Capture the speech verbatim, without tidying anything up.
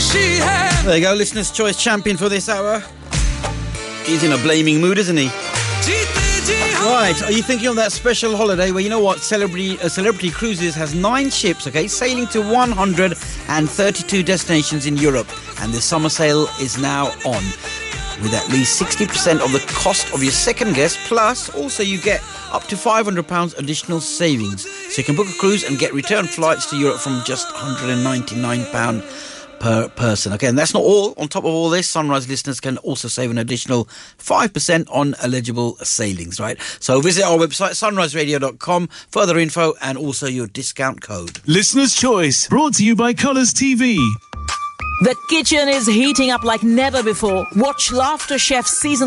There you go, listener's choice champion for this hour. He's in a blaming mood, isn't he? Right, are you thinking of that special holiday where, you know what, Celebrity uh, Celebrity Cruises has nine ships, okay, sailing to one hundred thirty-two destinations in Europe, and the summer sale is now on, with at least sixty percent of the cost of your second guest, plus also you get up to five hundred pounds additional savings. So you can book a cruise and get return flights to Europe from just one hundred ninety-nine pounds per person. Okay, and that's not all. On top of all this, Sunrise listeners can also save an additional five percent on eligible sailings, right? So visit our website, sunrise radio dot com, further info and also your discount code. Listener's Choice, brought to you by Colours T V. The kitchen is heating up like never before. Watch Laughter Chef season